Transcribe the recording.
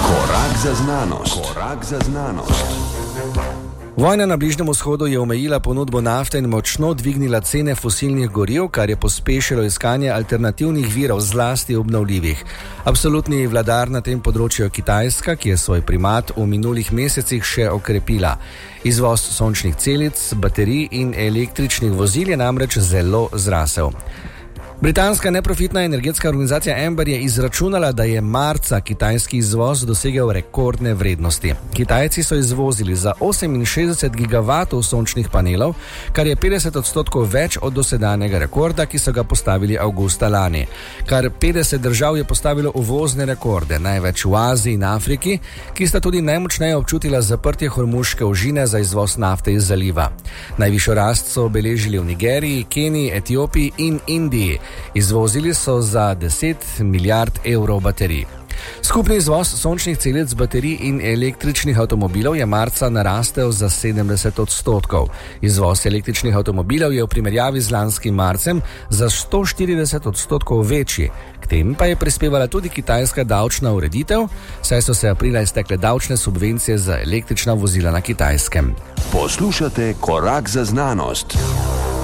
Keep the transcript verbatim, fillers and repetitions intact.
Korak za znanost. Korak za znanost. Vojna na Bližnjem vzhodu je omejila ponudbo nafte in močno dvignila cene fosilnih goriv, kar je pospešilo iskanje alternativnih virov, zlasti obnovljivih. Absolutni vladar na tem področju je Kitajska, ki je svoj primat v minulih mesecih še okrepila. Izvoz sončnih celic, baterij in električnih vozil je namreč zelo zrasel. Britanska neprofitna energetska organizacija Ember je izračunala, da je marca kitajski izvoz dosegel rekordne vrednosti. Kitajci so izvozili za oseminšestdeset gigavatov sončnih panelov, kar je petdeset odstotkov več od dosedanjega rekorda, ki so ga postavili avgusta lani. Kar petdeset držav je postavilo uvozne rekorde, največ v Aziji in Afriki, ki sta tudi najmočneje občutila zaprtje Hormuške ožine za izvoz nafte iz zaliva. Najvišjo rast so obeležili v Nigeriji, Keniji, Etiopiji in Indiji. Izvozili so za deset milijard evrov baterij. Skupni izvoz sončnih celic, baterij in električnih avtomobilov je marca narastel za sedemdeset odstotkov. Izvoz električnih avtomobilov je v primerjavi z lanskim marcem za sto štirideset odstotkov večji. K tem pa je prispevala tudi kitajska davčna ureditev, saj so se aprila iztekle davčne subvencije za električna vozila na Kitajskem. Poslušate Korak za znanost.